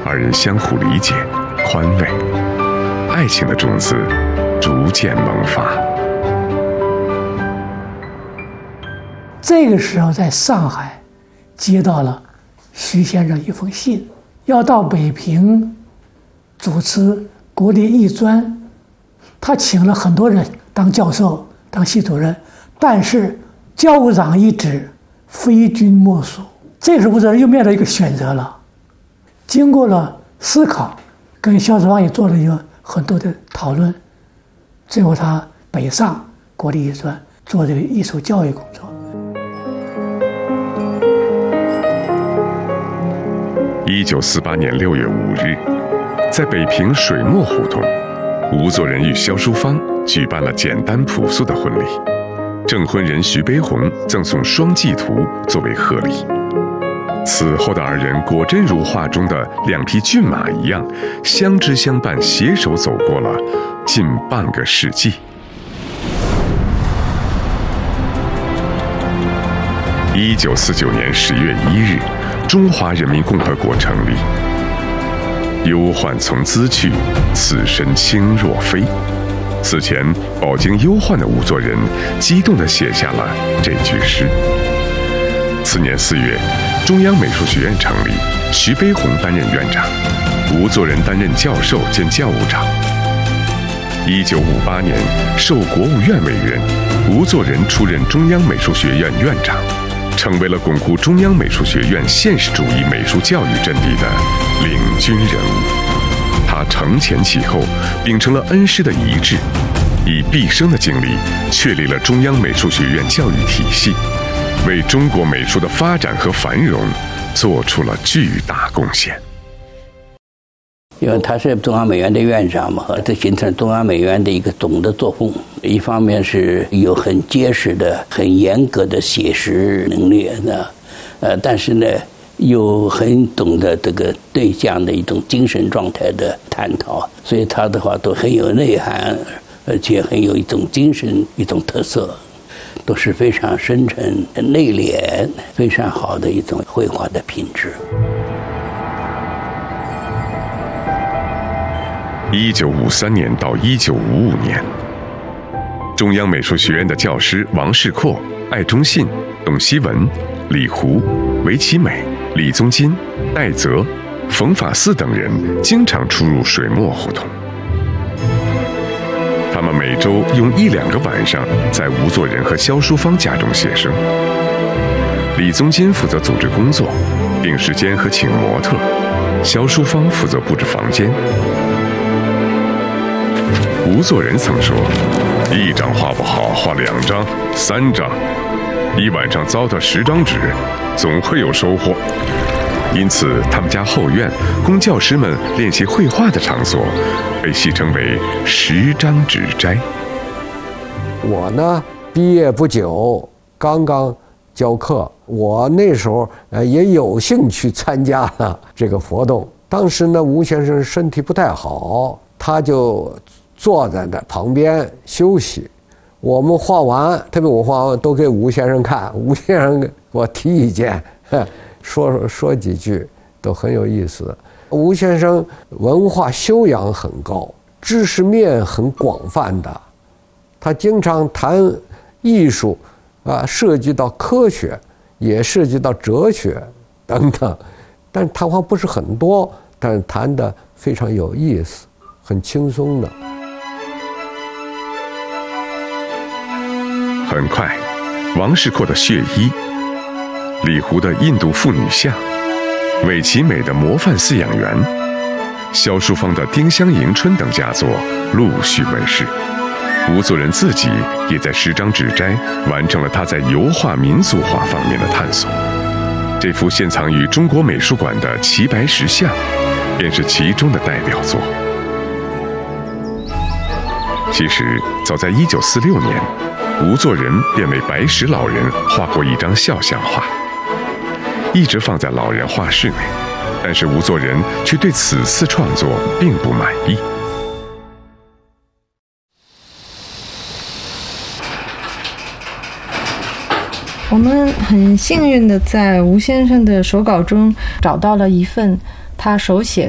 二人相互理解、宽慰，爱情的种子逐渐萌发。 这个时候，在上海接到了徐先生一封信，要到北平主持国立艺专。他请了很多人当教授、当系主任，但是教务长一职非君莫属。这时候吴作人又面临一个选择了。经过了思考，跟萧世芳也做了很多的讨论，最后他北上国立艺专做这个艺术教育工作。 1948年6月5日，在北平水墨胡同，吴作人与萧淑芳举办了简单朴素的婚礼，证婚人徐悲鸿赠送双髻图作为贺礼。此后的二人果真如画中的两匹骏马一样，相知相伴，携手走过了近半个世纪。1949年10月1日，中华人民共和国成立。忧患从兹去，此身轻若飞。此前饱经忧患的吴作人激动地写下了这句诗。次年4月，中央美术学院成立，徐悲鸿担任院长，吴作人担任教授兼教务长。1958年，受国务院委任，吴作人出任中央美术学院院长，成为了巩固中央美术学院现实主义美术教育阵地的领军人物。他承前启后，秉承了恩师的遗志，以毕生的精力确立了中央美术学院教育体系，为中国美术的发展和繁荣做出了巨大贡献。 因为他是中央美院的院长嘛，这形成中央美院的一个总的作风。一方面是有很结实的、很严格的写实能力的，但是呢，又很懂得这个对象的一种精神状态的探讨，所以他的话都很有内涵，而且很有一种精神、一种特色，都是非常深沉、内敛、非常好的一种绘画的品质。 1953年到1955年，中央美术学院的教师王世阔、艾忠信、董希文、李胡、韦其美、李宗金、戴泽、冯法四等人经常出入水墨胡同。他们每周用1-2个晚上在吴作人和萧淑芳家中写生。李宗金负责组织工作，定时间和请模特，萧淑芳负责布置房间。吴作人曾说，一张画不好，画2张、3张，一晚上糟蹋10张纸，总会有收获。因此，他们家后院供教师们练习绘画的场所，被戏称为10张纸斋。 我呢，毕业不久，刚刚教课，我那时候也有幸去参加了这个活动。当时呢，吴先生身体不太好，他就坐在那旁边休息。我们画完，特别我画完都给吴先生看，吴先生给我提意见，说几句都很有意思。吴先生文化修养很高，知识面很广泛的，他经常谈艺术涉及到科学，也涉及到哲学等等，但谈话不是很多，但是谈得非常有意思，很轻松的。 很快，王世阔的《血衣》、李胡的《印度妇女像》、韦其美的《模范饲养员》、萧淑芳的《丁香迎春》等佳作陆续问世。吴作人自己也在10张纸斋完成了他在油画民俗画方面的探索。这幅现藏于中国美术馆的《齐白石像》便是其中的代表作。其实早在1946年，吴作人便为白石老人画过一张肖像画，一直放在老人画室内，但是吴作人却对此次创作并不满意。 我们很幸运的在吴先生的手稿中找到了一份他手写